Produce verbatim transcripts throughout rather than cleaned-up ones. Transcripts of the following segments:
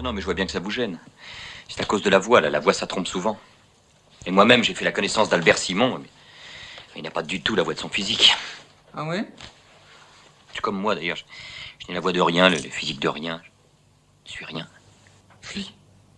Ah non, mais je vois bien que ça vous gêne. C'est à cause de la voix, là. La voix, ça trompe souvent. Et moi-même, j'ai fait la connaissance d'Albert Simon, mais il n'a pas du tout la voix de son physique. Ah ouais? C'est comme moi, d'ailleurs. Je, je n'ai la voix de rien, le, le physique de rien. Je suis rien. Oui.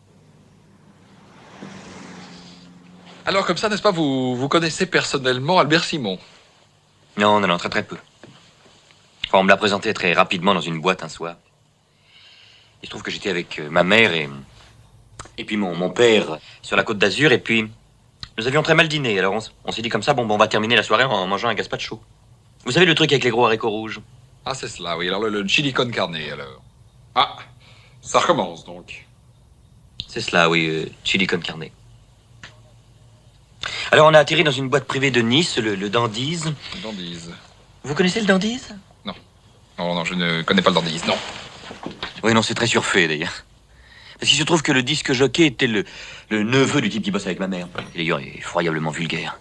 Alors, comme ça, n'est-ce pas, vous, vous connaissez personnellement Albert Simon? Non, non, non, très très peu. Enfin, on me l'a présenté très rapidement dans une boîte un soir. Il se trouve que j'étais avec euh, ma mère et... Et puis mon, mon père sur la Côte d'Azur, et puis... Nous avions très mal dîné, alors on, s- on s'est dit comme ça, bon, bon, on va terminer la soirée en mangeant un gazpacho. Vous savez le truc avec les gros haricots rouges? Ah, c'est cela, oui. Alors, le, le chili con carne, alors. Ah, ça recommence, donc. C'est cela, oui, euh, chili con carne. Alors on a atterri dans une boîte privée de Nice, le, le Dandies. Le Dandies. Vous connaissez le Dandies? Non. Non, non, je ne connais pas le Dandies, non. Oui, non, c'est très surfait, d'ailleurs. Parce qu'il se trouve que le disque jockey était le, le neveu du type qui bosse avec ma mère. Et d'ailleurs, il est effroyablement vulgaire.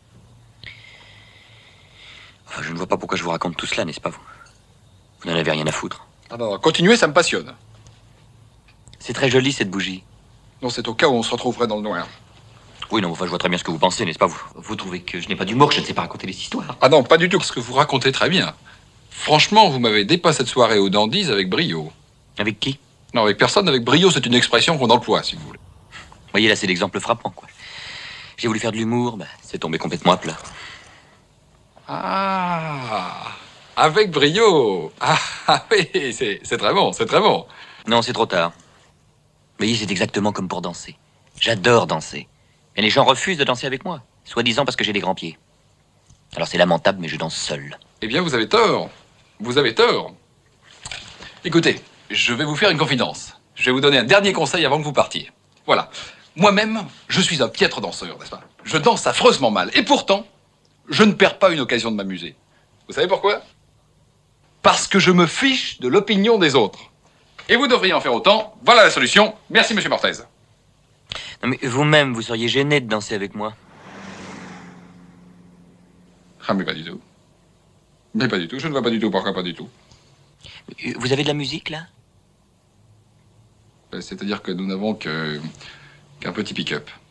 Enfin, je ne vois pas pourquoi je vous raconte tout cela, n'est-ce pas, vous? Vous n'en avez rien à foutre. Ah non, continuez, ça me passionne. C'est très joli, cette bougie. Non, c'est au cas où on se retrouverait dans le noir. Oui, non, enfin, je vois très bien ce que vous pensez, n'est-ce pas, vous? Vous trouvez que je n'ai pas d'humour, que je ne sais pas raconter des histoires? Ah non, pas du tout, parce que vous racontez très bien. Franchement, vous m'avez dépassé cette soirée au Dandies avec brio. Avec qui? Non, avec personne, avec brio, c'est une expression qu'on emploie, si vous voulez. Vous voyez, là, c'est l'exemple frappant, quoi. J'ai voulu faire de l'humour, bah, c'est tombé complètement à plat. Ah, avec brio. Ah, ah oui, c'est c'est très bon, c'est très bon. Non, c'est trop tard. Vous voyez, c'est exactement comme pour danser. J'adore danser. Mais les gens refusent de danser avec moi, soi-disant parce que j'ai des grands pieds. Alors c'est lamentable, mais je danse seul. Eh bien, vous avez tort. Vous avez tort. Écoutez, je vais vous faire une confidence. Je vais vous donner un dernier conseil avant que vous partiez. Voilà. Moi-même, je suis un piètre danseur, n'est-ce pas? Je danse affreusement mal. Et pourtant, je ne perds pas une occasion de m'amuser. Vous savez pourquoi? Parce que je me fiche de l'opinion des autres. Et vous devriez en faire autant. Voilà la solution. Merci, monsieur Mortez. Non, mais vous-même, vous seriez gêné de danser avec moi. Ah, mais pas du tout. Mais pas du tout. Je ne vois pas du tout. Pourquoi pas du tout? Vous avez de la musique, là? C'est-à-dire que nous n'avons que qu'un petit pick-up.